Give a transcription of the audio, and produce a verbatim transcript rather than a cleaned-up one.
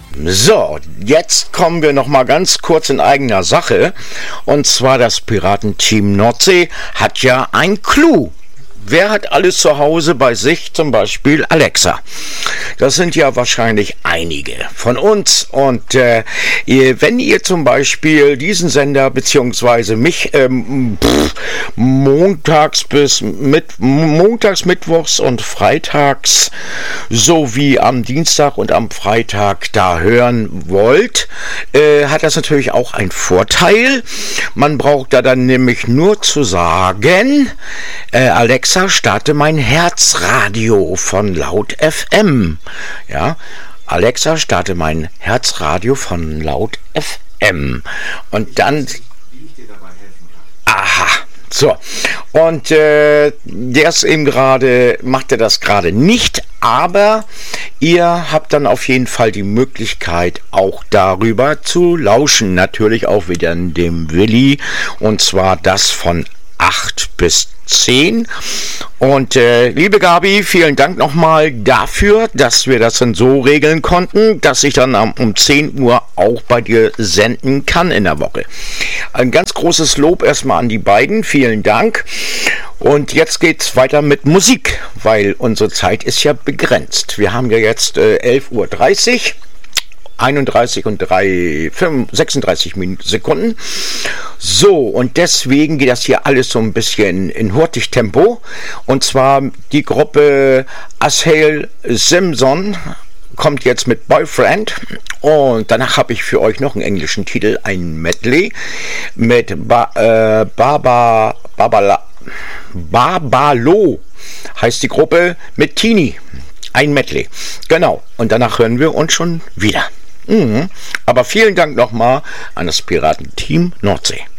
So, jetzt kommen wir noch mal ganz kurz in eigener Sache. Und zwar das Piratenteam Nordsee hat ja ein Clou. Wer hat alles zu Hause bei sich, zum Beispiel Alexa? Das sind ja wahrscheinlich einige von uns. Und äh, ihr, wenn ihr zum Beispiel diesen Sender beziehungsweise mich ähm, pff, montags bis mit montags, mittwochs und freitags sowie am Dienstag und am Freitag da hören wollt, äh, hat das natürlich auch einen Vorteil. Man braucht da dann nämlich nur zu sagen, äh, Alexa, starte mein Herzradio von Laut F M. Ja, Alexa, starte mein Herzradio von Laut F M. Und dann... Aha. So, und äh, der ist eben gerade, macht er das gerade nicht, aber ihr habt dann auf jeden Fall die Möglichkeit, auch darüber zu lauschen. Natürlich auch wieder in dem Willi, und zwar das von acht bis zehn. Und äh, liebe Gabi, vielen Dank nochmal dafür, dass wir das dann so regeln konnten, dass ich dann um, um zehn Uhr auch bei dir senden kann in der Woche. Ein ganz großes Lob erstmal an die beiden, vielen Dank. Und jetzt geht's weiter mit Musik, weil unsere Zeit ist ja begrenzt. Wir haben ja jetzt äh, elf Uhr dreißig. einunddreißig und drei, sechsunddreißig Sekunden. So, und deswegen geht das hier alles so ein bisschen in hurtig Tempo. Und zwar die Gruppe Ashael Simpson kommt jetzt mit Boyfriend. Und danach habe ich für euch noch einen englischen Titel, ein Medley mit ba, äh, Baba, Babala, Babalo heißt die Gruppe, mit Tini. Ein Medley. Genau. Und danach hören wir uns schon wieder. Mhm. Aber vielen Dank nochmal an das Piratenteam Nordsee.